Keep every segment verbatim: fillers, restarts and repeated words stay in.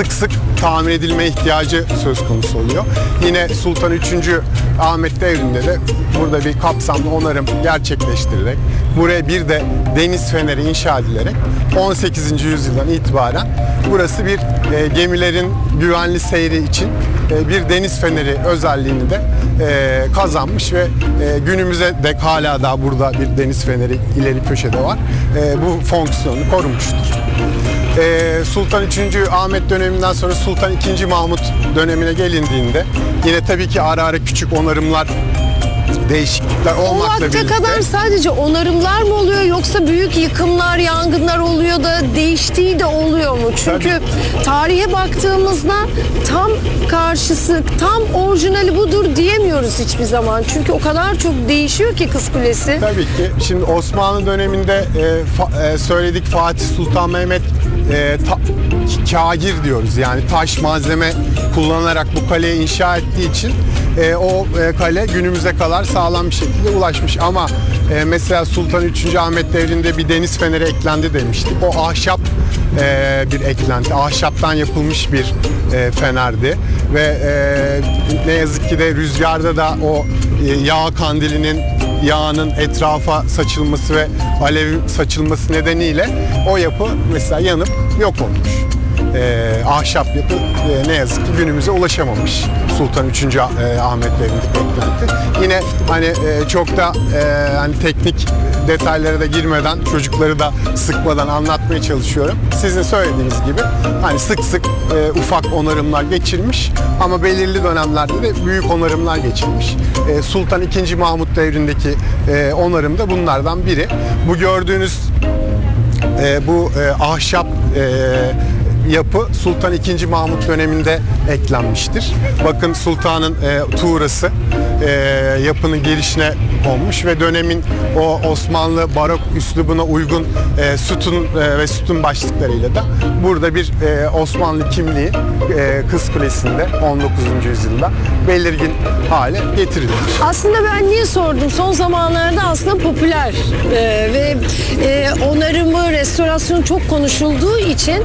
sık sık tamir edilme ihtiyacı söz konusu oluyor. Yine Sultan üçüncü Ahmet devrinde de burada bir kapsamlı onarım gerçekleştirilerek buraya bir de deniz feneri inşa edilerek on sekizinci yüzyıldan itibaren burası bir e, gemilerin güvenli seyri için e, bir deniz feneri özelliğini de e, kazanmış ve e, günümüze dek hala daha burada bir deniz feneri ileri köşede var. E, bu fonksiyonu korumuştur. E, Sultan üçüncü Ahmet döneminden sonra Sultan ikinci Mahmut dönemine gelindiğinde yine tabii ki ara ara küçük onarımlar, değişiklikler O olmakla vakte birlikte. kadar sadece onarımlar mı oluyor yoksa büyük yıkımlar, yangınlar oluyor da değiştiği de oluyor mu? Çünkü Tabii. tarihe baktığımızda tam karşısı, tam orijinali budur diyemiyoruz hiçbir zaman. Çünkü o kadar çok değişiyor ki Kız Kulesi. Tabii ki. Şimdi Osmanlı döneminde e, fa, e, söyledik Fatih Sultan Mehmet e, ta, kagir diyoruz. Yani taş malzeme kullanarak bu kaleyi inşa ettiği için e, o e, kale günümüze kadar sağlam bir şekilde ulaşmış. Ama e, mesela Sultan üçüncü Ahmet devrinde bir deniz feneri eklendi demiştik. O ahşap e, bir eklenti. Ahşaptan yapılmış bir e, fenerdi. Ve e, ne yazık ki de rüzgarda da o e, yağ kandilinin yağının etrafa saçılması ve alev saçılması nedeniyle o yapı mesela yanıp yok olmuş. Ee, ahşap yapı e, ne yazık ki günümüze ulaşamamış. Sultan üçüncü E, Ahmet devrinde eklenti. Yine hani e, çok da e, hani teknik detaylara da girmeden, çocukları da sıkmadan anlatmaya çalışıyorum. Sizin söylediğiniz gibi hani sık sık e, ufak onarımlar geçirmiş ama belirli dönemlerde de büyük onarımlar geçirmiş. E, Sultan ikinci Mahmut devrindeki e, onarım da bunlardan biri. Bu gördüğünüz e, bu e, ahşap e, yapı Sultan ikinci Mahmut döneminde eklenmiştir. Bakın Sultan'ın e, tuğrası e, yapının girişine konmuş ve dönemin o Osmanlı barok üslubuna uygun e, sütun e, ve sütun başlıklarıyla da burada bir e, Osmanlı kimliği e, Kız Kulesi'nde on dokuzuncu yüzyılda belirgin hale getirilmiş. Aslında ben niye sordum? Son zamanlarda aslında popüler ee, ve e, onarımı, restorasyonu çok konuşulduğu için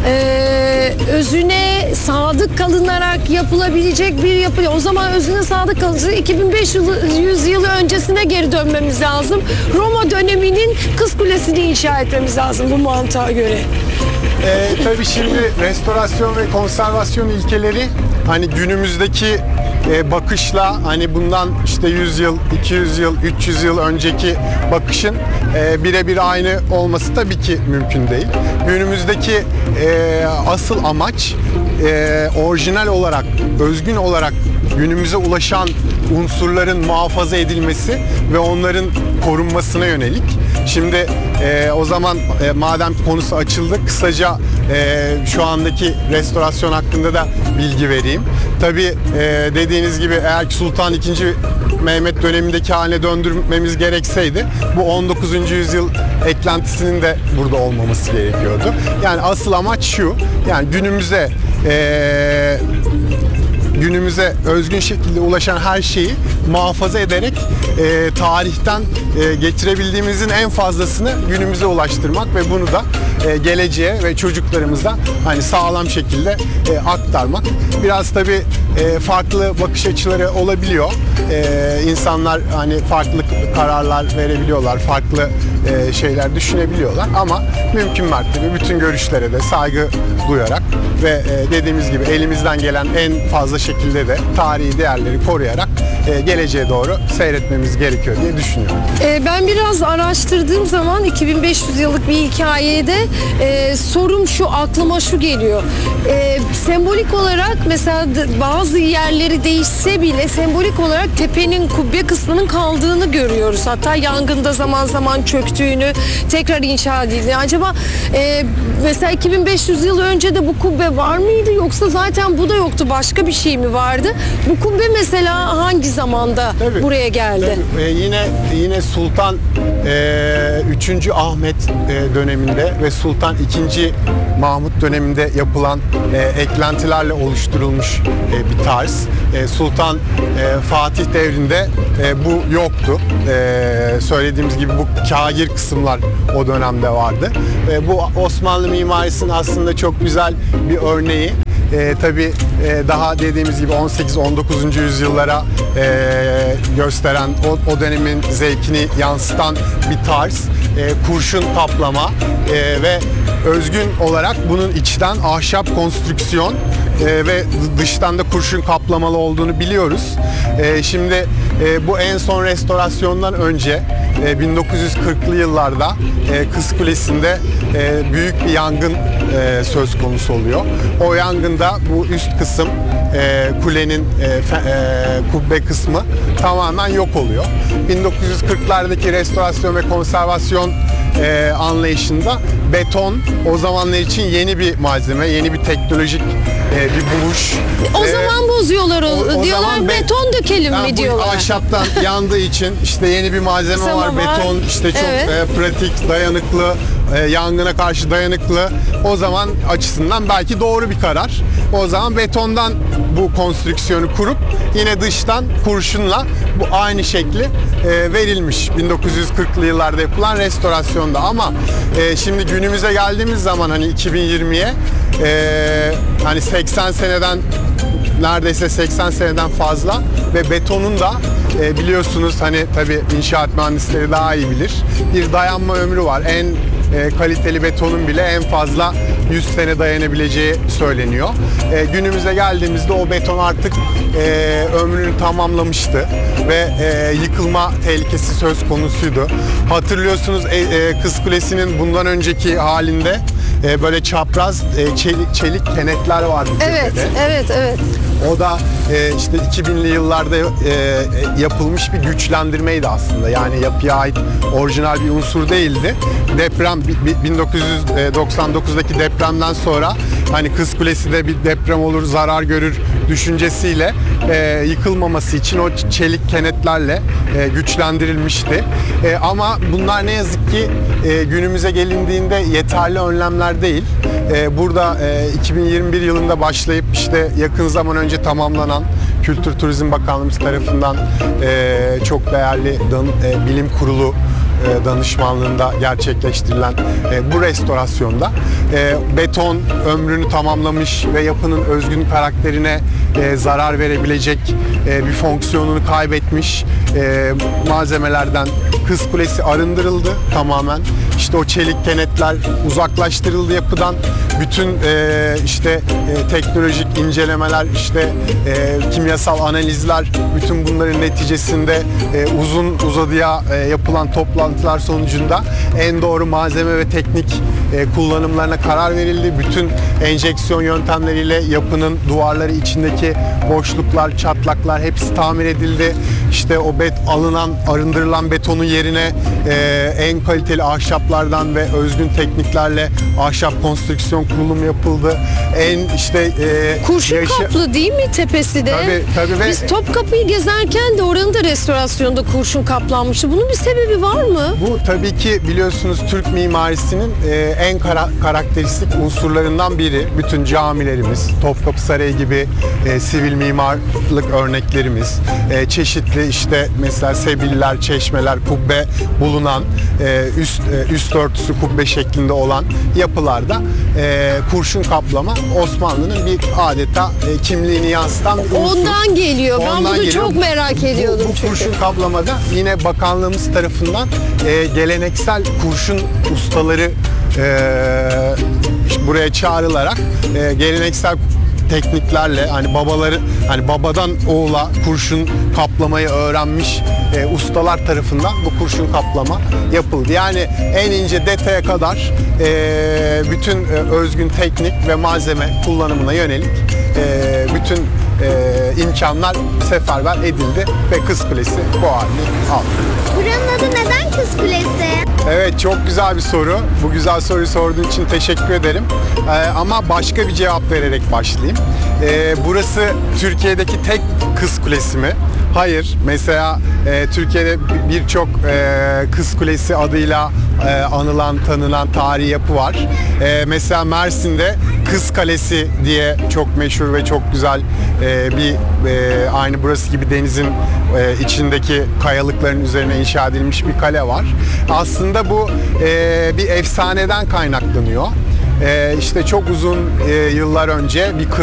e, özüne sadık kalınarak yapılabilecek bir yapı. O zaman özüne sadık kalınca iki bin beş yüz yılı öncesine geri dönmemiz lazım. Roma döneminin Kız Kulesi'ni inşa etmemiz lazım bu mantığa göre. Ee, tabii şimdi restorasyon ve konservasyon ilkeleri hani günümüzdeki e, bakışla hani bundan işte yüz yıl, iki yüz yıl, üç yüz yıl önceki bakışın e, birebir aynı olması tabii ki mümkün değil. Günümüzdeki e, asıl amaç e, orijinal olarak, özgün olarak günümüze ulaşan unsurların muhafaza edilmesi ve onların korunmasına yönelik. Şimdi e, o zaman e, madem konusu açıldı kısaca e, şu andaki restorasyon hakkında da bilgi vereyim. Tabii e, dediğiniz gibi eğer Sultan ikinci Mehmet dönemindeki haline döndürmemiz gerekseydi bu on dokuzuncu yüzyıl eklentisinin de burada olmaması gerekiyordu. Yani asıl amaç şu, yani günümüze e, günümüze özgün şekilde ulaşan her şeyi muhafaza ederek e, tarihten e, getirebildiğimizin en fazlasını günümüze ulaştırmak ve bunu da e, geleceğe ve çocuklarımıza hani sağlam şekilde e, aktarmak. Biraz tabii e, farklı bakış açıları olabiliyor. E, insanlar hani farklı kararlar verebiliyorlar, farklı e, şeyler düşünebiliyorlar ama mümkün mertebe bütün görüşlere de saygı duyarak ve e, dediğimiz gibi elimizden gelen en fazla şekilde de tarihi değerleri koruyarak e, geleceğe doğru seyretmemiz gerekiyor diye düşünüyorum. Ee, ben biraz araştırdığım zaman iki bin beş yüz yıllık bir hikayede e, sorum şu, aklıma şu geliyor. E, sembolik olarak mesela bazı yerleri değişse bile sembolik olarak tepenin, kubbe kısmının kaldığını görüyoruz. Hatta yangında zaman zaman çöktüğünü, tekrar inşa edildiğini. Acaba e, mesela iki bin beş yüz yıl önce de bu kubbe var mıydı yoksa zaten bu da yoktu, başka bir şey mi vardı? Bu kubbe mesela hangi zamanda Tabii, buraya geldi? Tabii. Ee, yine yine Sultan e, üçüncü Ahmet e, döneminde ve Sultan ikinci Mahmut döneminde yapılan e, eklentilerle oluşturulmuş e, bir tarz. E, Sultan e, Fatih devrinde e, bu yoktu. E, söylediğimiz gibi bu kagir kısımlar o dönemde vardı. E, bu Osmanlı mimarisinin aslında çok güzel bir örneği. e, tabii e, daha dediğimiz gibi on sekiz on dokuzuncu yüzyıllara e, gösteren o, o dönemin zevkini yansıtan bir tarz. E, kurşun kaplama e, ve özgün olarak bunun içten ahşap konstrüksiyon e, ve dıştan da kurşun kaplamalı olduğunu biliyoruz. E, şimdi e, bu en son restorasyondan önce e, bin dokuz yüz kırklı yıllarda e, Kız Kulesi'nde e, büyük bir yangın e, söz konusu oluyor. O yangında bu üst kısım e, kulenin e, fe, e, kubbe kısmı tamamen yok oluyor. bin dokuz yüz kırklardaki restorasyon ve konservasyon e, anlayışında beton o zamanlar için yeni bir malzeme, yeni bir teknolojik e, bir buluş. O E, zaman bozuyorlar o, o- o diyorlar zaman be- beton dökelim yani mi bu diyorlar. ahşaptan yandığı için işte yeni bir malzeme Zaman var, var. beton işte çok Evet. e, pratik, dayanıklı, e, yangına karşı dayanıklı. O zaman açısından belki doğru bir karar. O zaman betondan bu konstrüksiyonu kurup yine dıştan kurşunla bu aynı şekli e, verilmiş bin dokuz yüz kırklı yıllarda yapılan restorasyonda. Ama e, şimdi günümüze geldiğimiz zaman hani iki bin yirmiye e, hani seksen seneden neredeyse seksen seneden fazla ve betonun da e, biliyorsunuz hani tabii inşaat mühendisleri daha iyi bilir. Bir dayanma ömrü var. En e, kaliteli betonun bile en fazla yüz sene dayanabileceği söyleniyor. E, günümüze geldiğimizde o beton artık e, ömrünü tamamlamıştı ve e, yıkılma tehlikesi söz konusuydu. Hatırlıyorsunuz e, e, Kız Kulesi'nin bundan önceki halinde e, böyle çapraz e, çelik, çelik kenetler vardı. Evet, cephede. evet, evet. O da e, işte iki binli yıllarda e, yapılmış bir güçlendirmeydi aslında. Yani yapıya ait orijinal bir unsur değildi. Deprem bi- bi- bin dokuz yüz doksan dokuzdaki depremden sonra hani Kız Kulesi de bir deprem olur, zarar görür düşüncesiyle e, yıkılmaması için o ç- çelik kenetlerle e, güçlendirilmişti. E, ama bunlar ne yazık ki e, günümüze gelindiğinde yeterli önlemler değil. E, burada e, iki bin yirmi bir yılında başlayıp işte yakın zaman önce tamamlanan Kültür Turizm Bakanlığımız tarafından e, çok değerli dan, e, bilim kurulu e, danışmanlığında gerçekleştirilen e, bu restorasyonda e, beton ömrünü tamamlamış ve yapının özgün karakterine e, zarar verebilecek e, bir fonksiyonunu kaybetmiş e, malzemelerden Kız Kulesi arındırıldı tamamen. İşte o çelik kenetler uzaklaştırıldı yapıdan. Bütün e, işte e, teknolojik incelemeler, işte e, kimyasal analizler, bütün bunların neticesinde e, uzun uzadıya e, yapılan toplantılar sonucunda en doğru malzeme ve teknik e, kullanımlarına karar verildi. Bütün enjeksiyon yöntemleriyle yapının duvarları içindeki boşluklar, çatlaklar hepsi tamir edildi. İşte o bet alınan, arındırılan betonun yerine e, en kaliteli ahşaplardan ve özgün tekniklerle ahşap konstrüksiyon kurulumu yapıldı. En işte e, Kurşun yaşa- kaplı değil mi tepesi de? Tabii, tabii ve- Biz Topkapı'yı gezerken de oranın da restorasyonda kurşun kaplanmıştı. Bunun bir sebebi var mı? Bu tabii ki biliyorsunuz Türk mimarisinin e, en kara- karakteristik unsurlarından biri. Bütün camilerimiz, Topkapı Sarayı gibi e, sivil mimarlık örneklerimiz, e, çeşitli işte mesela sebiller, çeşmeler, kubbe bulunan e, üst e, üst örtüsü kubbe şeklinde olan yapılarda e, kurşun kaplama Osmanlı'nın bir adeta e, kimliğini yansıtan bir unsur. Ondan geliyor. Ben Ondan bunu geliyor. çok merak Bu- ediyordum bu, çünkü. kurşun kaplamada yine bakanlığımız tarafından e, geleneksel kurşun ustaları e, işte buraya çağrılarak e, geleneksel tekniklerle hani babaları hani babadan oğula kurşun kaplamayı öğrenmiş e, ustalar tarafından bu kurşun kaplama yapıldı. Yani en ince detaya kadar e, bütün e, özgün teknik ve malzeme kullanımına yönelik e, bütün e, imkanlar seferber edildi ve Kız Kulesi bu halini aldı. Buranın adı neden Kız Kulesi? Evet, çok güzel bir soru. Bu güzel soruyu sorduğun için teşekkür ederim. Ee, ama başka bir cevap vererek başlayayım. Ee, burası Türkiye'deki tek Kız Kulesi mi? Hayır. Mesela e, Türkiye'de birçok e, Kız Kulesi adıyla e, anılan, tanınan tarihi yapı var. E, mesela Mersin'de Kız Kalesi diye çok meşhur ve çok güzel e, bir e, aynı burası gibi denizin e, içindeki kayalıkların üzerine inşa edilmiş bir kale var. Aslında bu e, bir efsaneden kaynaklanıyor. E, işte çok uzun e, yıllar önce bir